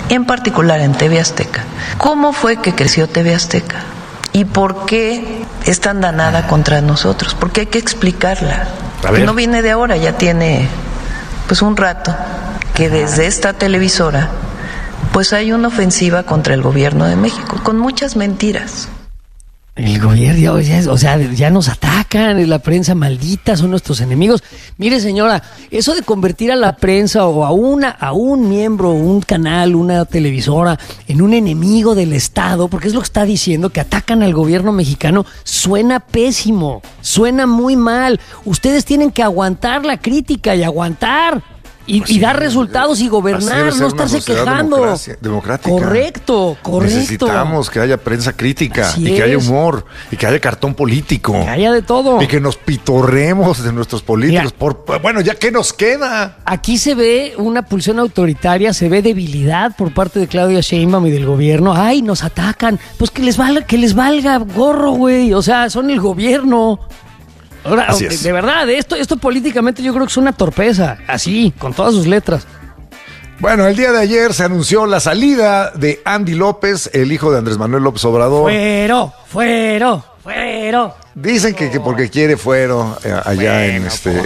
en particular en TV Azteca. ¿Cómo fue que creció TV Azteca? ¿Y por qué es tan danada contra nosotros? Porque hay que explicarla. Que no viene de ahora, ya tiene pues un rato que desde esta televisora pues hay una ofensiva contra el gobierno de México, con muchas mentiras. El gobierno, o sea, ya nos atacan, la prensa maldita, son nuestros enemigos. Mire, señora, eso de convertir a la prensa o a un miembro, un canal, una televisora en un enemigo del Estado, porque es lo que está diciendo, que atacan al gobierno mexicano, suena pésimo, suena muy mal. Ustedes tienen que aguantar la crítica y aguantar. Y dar resultados y gobernar, no estarse quejando. Democrática. Correcto. Necesitamos que haya prensa crítica y que haya humor y que haya cartón político. Que haya de todo. Y que nos pitorremos de nuestros políticos. Bueno, ¿ya qué nos queda? Aquí se ve una pulsión autoritaria, se ve debilidad por parte de Claudia Sheinbaum y del gobierno. Ay, nos atacan. Pues que les valga gorro, güey. O sea, son el gobierno. Ahora, de verdad, esto políticamente yo creo que es una torpeza, así, con todas sus letras. Bueno, el día de ayer se anunció la salida de Andy López, el hijo de Andrés Manuel López Obrador. Fuero. Dicen que porque quiere fuero allá en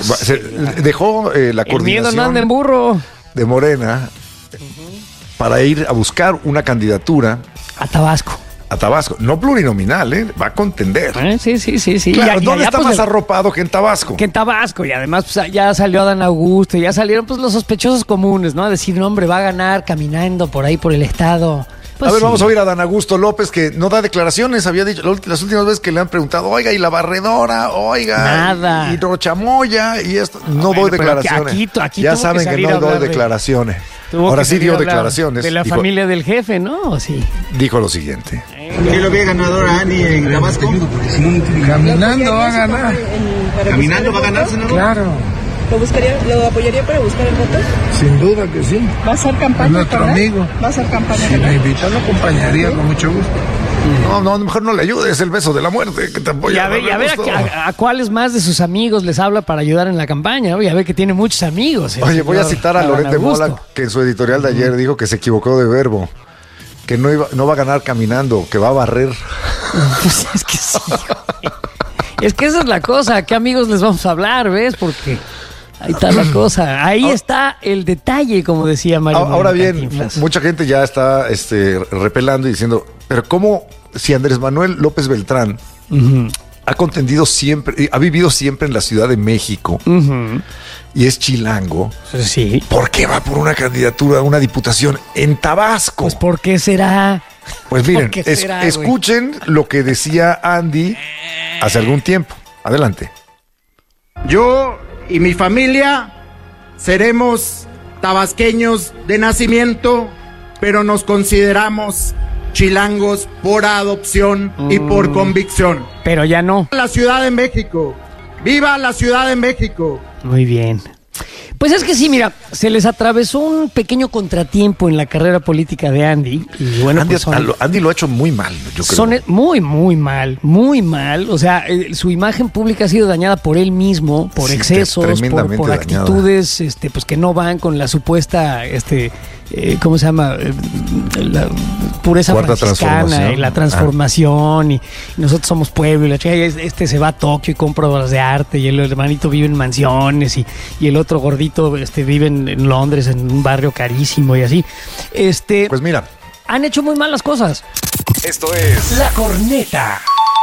dejó la coordinación. El miedo no anda en burro. De Morena para ir a buscar una candidatura a Tabasco, no plurinominal, va a contender. Sí. Claro, ¿dónde está más arropado que en Tabasco? Y además pues, ya salió Adán Augusto, ya salieron pues los sospechosos comunes, ¿no? Decir, no, hombre, va a ganar caminando por ahí por el estado. Pues a ver, vamos a oír a Adán Augusto López, que no da declaraciones, había dicho las últimas veces que le han preguntado, oiga, y la barredora, nada. Y Rochamoya, y esto, no doy declaraciones. Aquí ya saben que no doy declaraciones. Ahora sí dio declaraciones. De la familia del jefe, ¿no? Sí. Dijo lo siguiente. ¿Qué lo ve ganador a Ani en Tabasco? Caminando va a ganar. ¿Caminando va a ganar, senador? Claro. ¿Lo apoyaría para buscar el voto? Sin duda que sí. ¿Va a hacer campaña? Es nuestro amigo. ¿Va a hacer campaña? Si me invitó, lo acompañaría con mucho gusto. No, mejor no le ayude, es el beso de la muerte que te apoya. Y a ver a cuáles más de sus amigos les habla para ayudar en la campaña. Oye, a ver que tiene muchos amigos. Oye, voy a citar a Loret de Mola, que en su editorial de ayer dijo que se equivocó de verbo, que no va a ganar caminando, que va a barrer. Pues es que sí. Es que esa es la cosa, ¿qué amigos les vamos a hablar, ves? Porque ahí está la cosa, ahí está el detalle, como decía Mario. Ahora bien, mucha gente ya está repelando y diciendo, pero ¿cómo si Andrés Manuel López Beltrán ha contendido siempre, ha vivido siempre en la Ciudad de México y es chilango? Sí. ¿Por qué va por una candidatura a una diputación en Tabasco? Pues ¿por qué será? Pues miren, escuchen lo que decía Andy hace algún tiempo. Adelante. Yo y mi familia seremos tabasqueños de nacimiento, pero nos consideramos chilangos por adopción y por convicción. Pero ya no. La Ciudad de México. ¡Viva la Ciudad de México! Muy bien. Pues es que sí, mira, se les atravesó un pequeño contratiempo en la carrera política de Andy. Y bueno, Andy lo ha hecho muy mal, yo creo. Muy mal. O sea, su imagen pública ha sido dañada por él mismo, por excesos, por actitudes pues que no van con la supuesta, ¿cómo se llama? La pureza franciscana y la transformación. Y nosotros somos pueblo. Y la chica, se va a Tokio y compra obras de arte. Y el hermanito vive en mansiones. Y el otro gordito vive en Londres, en un barrio carísimo y así. Pues mira, han hecho muy mal las cosas. Esto es La Corneta.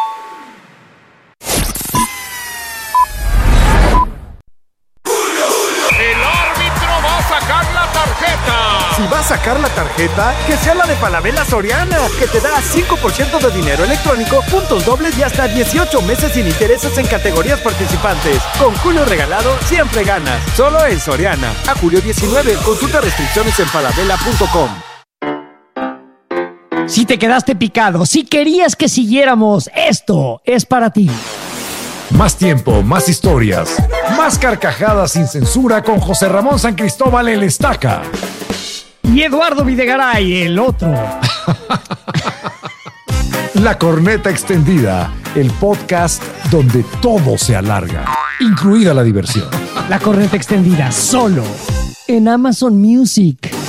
Si va a sacar la tarjeta, que sea la de Falabella Soriana, que te da 5% de dinero electrónico, puntos dobles y hasta 18 meses sin intereses en categorías participantes. Con Julio Regalado siempre ganas. Solo en Soriana. A julio 19. Consulta restricciones en falabella.com. Si te quedaste picado, si querías que siguiéramos, esto es para ti. Más tiempo, más historias, más carcajadas sin censura con José Ramón San Cristóbal el Estaca. Y Eduardo Videgaray, el otro. La Corneta Extendida, el podcast donde todo se alarga, incluida la diversión. La Corneta Extendida, solo en Amazon Music.